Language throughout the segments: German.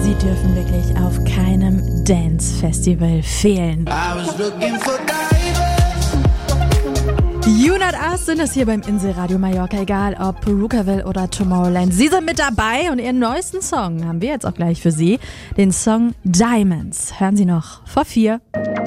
Sie dürfen wirklich auf keinem Dance-Festival fehlen. You Not Us sind es hier beim Inselradio Mallorca, egal ob Perukaville oder Tomorrowland. Sie sind mit dabei und ihren neuesten Song haben wir jetzt auch gleich für Sie. Den Song Diamonds. Hören Sie noch vor 4.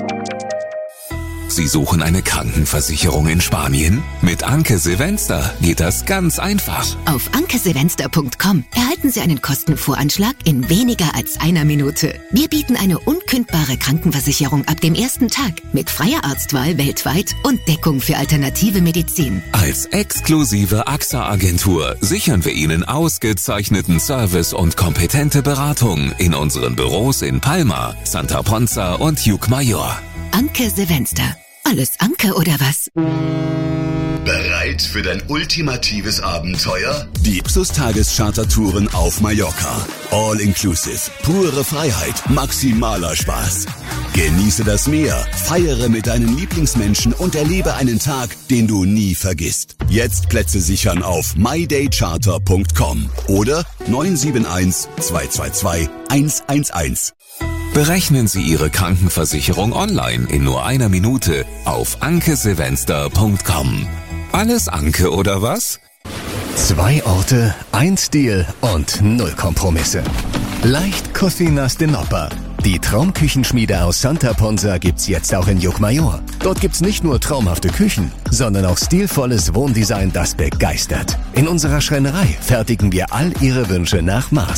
Sie suchen eine Krankenversicherung in Spanien? Mit Anke Silvester geht das ganz einfach. Auf ankesilvester.com erhalten Sie einen Kostenvoranschlag in weniger als einer Minute. Wir bieten eine unkündbare Krankenversicherung ab dem ersten Tag mit freier Arztwahl weltweit und Deckung für alternative Medizin. Als exklusive AXA-Agentur sichern wir Ihnen ausgezeichneten Service und kompetente Beratung in unseren Büros in Palma, Santa Ponza und Llucmajor. Anke Silvester. Alles Anke oder was? Bereit für dein ultimatives Abenteuer? Die Ipsos-Tageschartertouren auf Mallorca. All inclusive, pure Freiheit, maximaler Spaß. Genieße das Meer, feiere mit deinen Lieblingsmenschen und erlebe einen Tag, den du nie vergisst. Jetzt Plätze sichern auf mydaycharter.com oder 971 222 111. Berechnen Sie Ihre Krankenversicherung online in nur einer Minute auf ankesilvester.com. Alles Anke oder was? 2 Orte, 1 Stil und 0 Kompromisse. Leicht Cocinas de Nopper. Die Traumküchenschmiede aus Santa Ponza gibt's jetzt auch in Llucmajor. Dort gibt's nicht nur traumhafte Küchen, sondern auch stilvolles Wohndesign, das begeistert. In unserer Schreinerei fertigen wir all Ihre Wünsche nach Maß.